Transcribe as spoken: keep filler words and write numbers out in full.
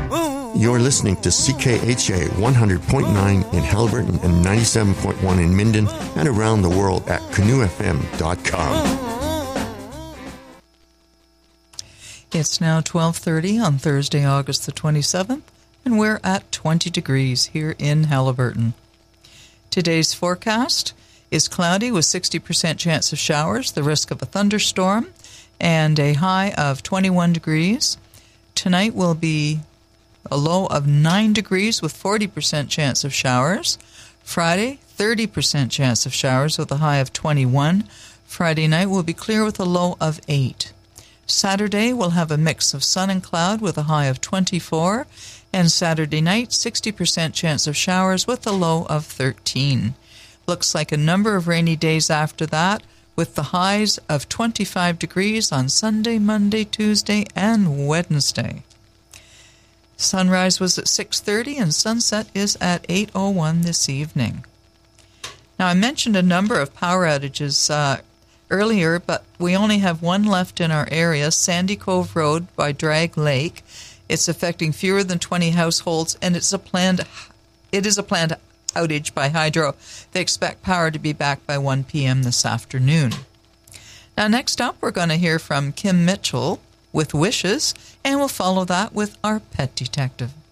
You're listening to C K H A one hundred point nine in Haliburton and ninety-seven point one in Minden and around the world at canoe f m dot com. It's now twelve thirty on Thursday, August the twenty-seventh, and we're at twenty degrees here in Haliburton. Today's forecast is cloudy with sixty percent chance of showers, the risk of a thunderstorm, and a high of twenty-one degrees. Tonight will be a low of nine degrees with forty percent chance of showers. Friday, thirty percent chance of showers with a high of twenty-one. Friday night will be clear with a low of eight. Saturday will have a mix of sun and cloud with a high of twenty-four. And Saturday night, sixty percent chance of showers with a low of thirteen. Looks like a number of rainy days after that, with the highs of twenty-five degrees on Sunday, Monday, Tuesday, and Wednesday. Sunrise was at six thirty and sunset is at eight oh one this evening. Now, I mentioned a number of power outages uh, earlier, but we only have one left in our area, Sandy Cove Road by Drag Lake. It's affecting fewer than twenty households, and it's a planned, it is a planned outage by Hydro. They expect power to be back by one p.m. this afternoon. Now, next up, we're going to hear from Kim Mitchell with Wishes, and we'll follow that with our Pet Detective.